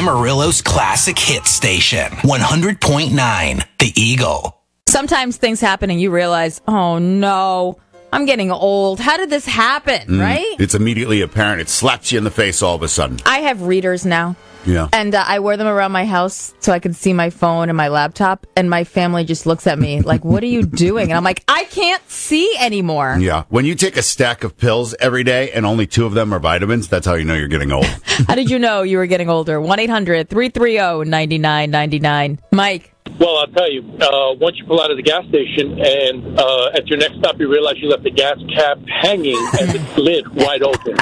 Amarillo's classic hit station, 100.9 The Eagle. Sometimes things happen and you realize, oh no, I'm getting old. How did this happen, right? It's immediately apparent. It slaps you in the face all of a sudden. I have readers now. Yeah. And I wear them around my house so I can see my phone and my laptop. And my family just looks at me like, what are you doing? And I'm like, I can't see anymore. Yeah. When you take a stack of pills every day and only 2 of them are vitamins, that's how you know you're getting old. How did you know you were getting older? 1-800-330-9999. Mike. Well, I'll tell you, once you pull out of the gas station and at your next stop you realize you left the gas cap hanging and the lid wide open.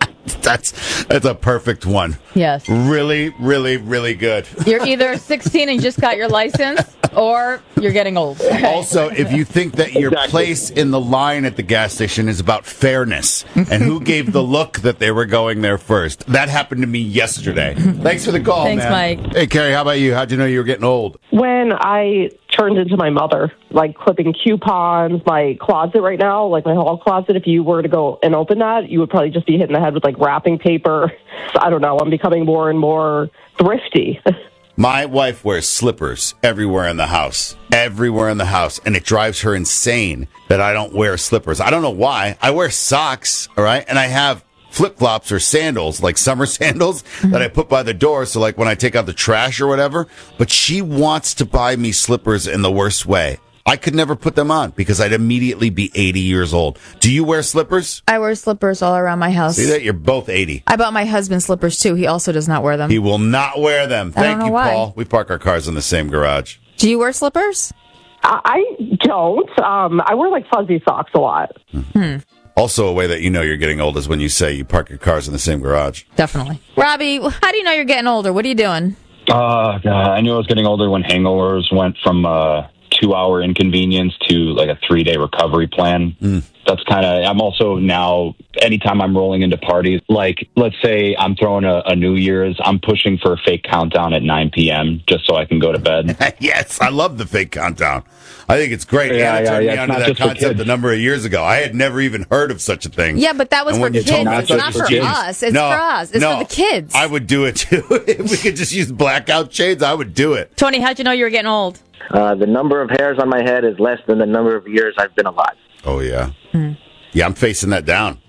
That's a perfect one. Yes. Really, really, really good. You're either 16 and just got your license, or you're getting old. Also, if you think that your place in the line at the gas station is about fairness and who gave the look that they were going there first, that happened to me yesterday. Thanks for the call, Thanks, man. Mike. Hey, Carrie, how about you? How'd you know you were getting old? When I turned into my mother, like clipping coupons, my closet right now, like my hall closet, if you were to go and open that, you would probably just be hitting the head with like wrapping paper. I don't know. I'm becoming more and more thrifty. My wife wears slippers everywhere in the house. Everywhere in the house. And it drives her insane that I don't wear slippers. I don't know why. I wear socks, all right? And I have flip-flops or sandals, like summer sandals, that I put by the door. So like when I take out the trash or whatever. But she wants to buy me slippers in the worst way. I could never put them on because I'd immediately be 80 years old. Do you wear slippers? I wear slippers all around my house. See that? You're both 80. I bought my husband slippers, too. He also does not wear them. He will not wear them. I don't Thank know you, why. Paul. We park our cars in the same garage. Do you wear slippers? I don't. I wear like fuzzy socks a lot. Also, a way that you know you're getting old is when you say you park your cars in the same garage. Definitely. Robbie, how do you know you're getting older? What are you doing? God, I knew I was getting older when hangovers went from 2-hour inconvenience to like a 3-day recovery plan. That's kind of, I'm also now, anytime I'm rolling into parties, like let's say I'm throwing a New Year's, I'm pushing for a fake countdown at 9 p.m. just so I can go to bed. Yes, I love the fake countdown. I think it's great. Yeah, Anna turned me it's onto not that just for concept kids. a number of years ago. I had never even heard of such a thing. Yeah, but that was And for when you kids. told me, I It's thought not it was for kids. us. It's No, for us. It's no, for the kids. I would do it too. If we could just use blackout shades, I would do it. Tony, how'd you know you were getting old? The number of hairs on my head is less than the number of years I've been alive. Oh, yeah. Yeah, I'm facing that down.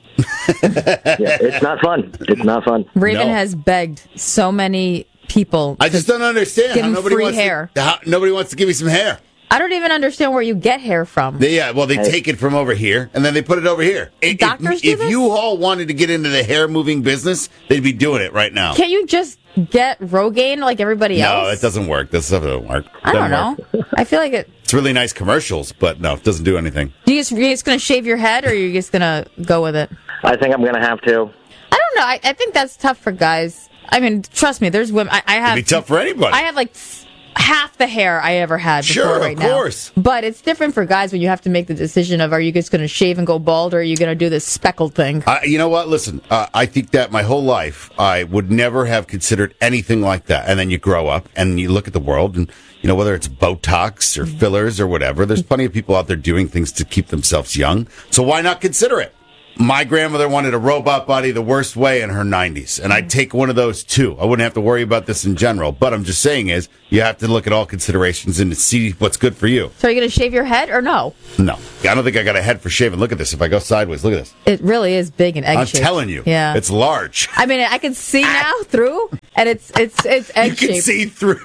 Yeah, it's not fun. It's not fun. Raven No. has begged so many people. I just don't understand give how him nobody free wants hair. nobody wants to give me some hair. I don't even understand where you get hair from. They take it from over here, and then they put it over here. Doctors do if this? you all wanted to get into the hair-moving business, they'd be doing it right now. Can't you just get Rogaine like everybody else? No, it doesn't work. This stuff doesn't work. I don't Doesn't know. work. I feel like it. It's really nice commercials, but no, it doesn't do anything. You're just going to shave your head, or you're just going to go with it? I think I'm going to have to. I don't know. I think that's tough for guys. I mean, trust me, there's women. I have. It'd be tough for anybody. I have like half the hair I ever had before Sure, right of now. course. But it's different for guys when you have to make the decision of, are you just going to shave and go bald, or are you going to do this speckled thing? You know what? Listen, I think that my whole life, I would never have considered anything like that. And then you grow up and you look at the world and, you know, whether it's Botox or fillers or whatever, there's plenty of people out there doing things to keep themselves young. So why not consider it? My grandmother wanted a robot body the worst way in her 90s, and I'd take one of those too. I wouldn't have to worry about this in general, but I'm just saying is you have to look at all considerations and see what's good for you. So are you going to shave your head or no? No, I don't think I got a head for shaving. Look at this. If I go sideways, look at this. It really is big and egg-shaped. I'm telling you, Yeah. it's large. I mean, I can see now through, and it's egg-shaped. You can see through.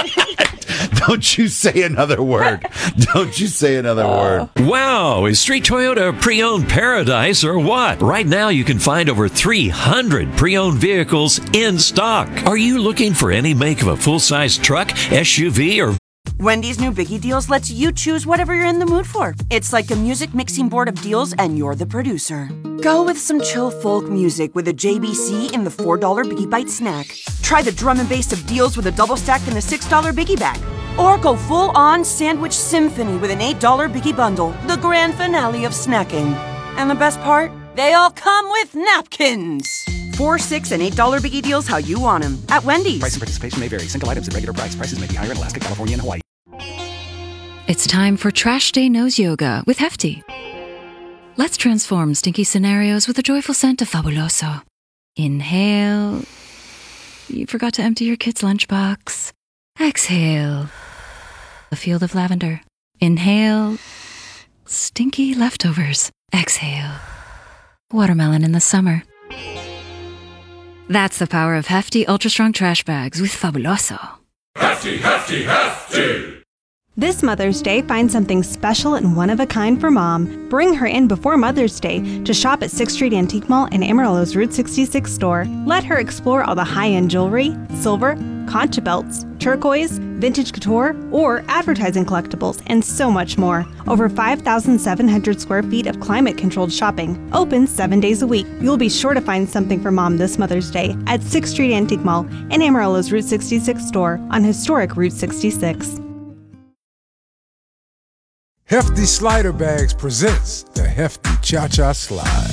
Don't you say another word. Don't you say another word. Wow, is Street Toyota pre-owned paradise or what? Right now you can find over 300 pre-owned vehicles in stock. Are you looking for any make of a full-size truck, SUV, or Wendy's new Biggie Deals lets you choose whatever you're in the mood for. It's like a music mixing board of deals, and you're the producer. Go with some chill folk music with a JBC in the $4 Biggie Bite snack. Try the drum and bass of deals with a double stack in the $6 Biggie bag. Or go full-on sandwich symphony with an $8 Biggie bundle, the grand finale of snacking. And the best part? They all come with napkins. $4, $6, and $8 Biggie Deals how you want them at Wendy's. Price and participation may vary. Single items at regular price. Prices may be higher in Alaska, California, and Hawaii. It's time for Trash Day Nose Yoga with Hefty. Let's transform stinky scenarios with a joyful scent of Fabuloso. Inhale. you forgot to empty your kid's lunchbox. Exhale. A field of lavender. Inhale. Stinky leftovers. Exhale. Watermelon in the summer. That's the power of Hefty Ultra Strong Trash Bags with Fabuloso. Hefty, hefty, hefty! This Mother's Day, find something special and one-of-a-kind for Mom. Bring her in before Mother's Day to shop at 6th Street Antique Mall and Amarillo's Route 66 store. Let her explore all the high-end jewelry, silver, concha belts, turquoise, vintage couture, or advertising collectibles, and so much more. Over 5,700 square feet of climate-controlled shopping. Open 7 days a week. You'll be sure to find something for Mom this Mother's Day at 6th Street Antique Mall and Amarillo's Route 66 store on historic Route 66. Hefty Slider Bags presents the Hefty Cha-Cha Slide.